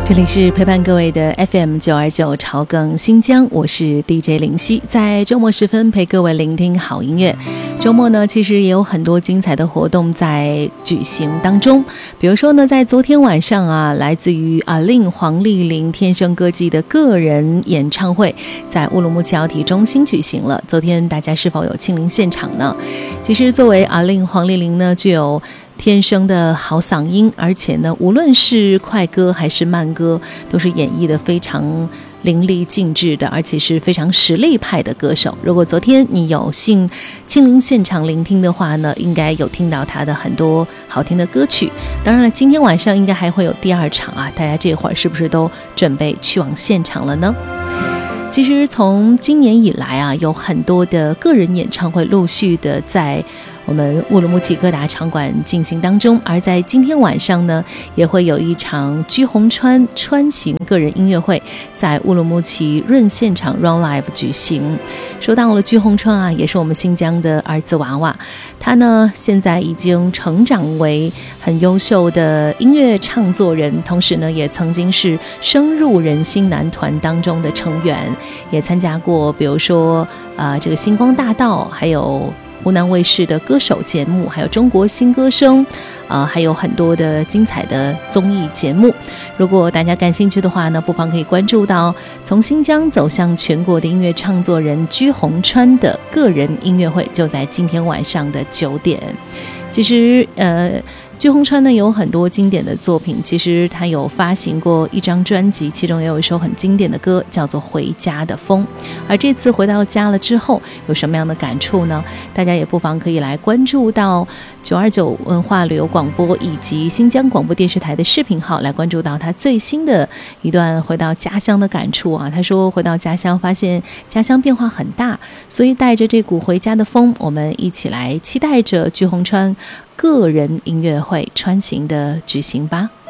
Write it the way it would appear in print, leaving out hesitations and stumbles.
这里是陪伴各位的 FM929 潮更新疆，我是 DJ 林夕，在周末时分陪各位聆听好音乐。周末呢，其实也有很多精彩的活动在举行当中，比如说呢，在昨天晚上啊，来自于令黄丽玲天生歌姬的个人演唱会在乌鲁木齐奥体中心举行了。昨天大家是否有亲临现场呢？其实作为令黄丽玲呢，具有天生的好嗓音，而且呢，无论是快歌还是慢歌，都是演绎的非常淋漓尽致的，而且是非常实力派的歌手。如果昨天你有幸亲临现场聆听的话呢，应该有听到他的很多好听的歌曲。当然了，今天晚上应该还会有第二场啊，大家这会儿是不是都准备去往现场了呢？其实从今年以来啊，有很多的个人演唱会陆续的在我们乌鲁木齐各大场馆进行当中，而在今天晚上呢，也会有一场居洪川川行个人音乐会在乌鲁木齐润现场 Run Live 举行。说到了居洪川啊，也是我们新疆的儿子娃娃，他呢现在已经成长为很优秀的音乐唱作人，同时呢也曾经是声入人心男团当中的成员，也参加过比如说这个星光大道，还有湖南卫视的歌手节目，还有中国新歌声，还有很多的精彩的综艺节目。如果大家感兴趣的话呢，不妨可以关注到从新疆走向全国的音乐唱作人居洪川的个人音乐会，就在今天晚上的9点。其实居洪川呢有很多经典的作品，其实他有发行过一张专辑，其中也有一首很经典的歌叫做《回家的风》。而这次回到家了之后有什么样的感触呢？大家也不妨可以来关注到929文化旅游广播以及新疆广播电视台的视频号，来关注到他最新的一段回到家乡的感触啊。他说回到家乡发现家乡变化很大，所以带着这股回家的风，我们一起来期待着居洪川个人音乐会川行的举行吧。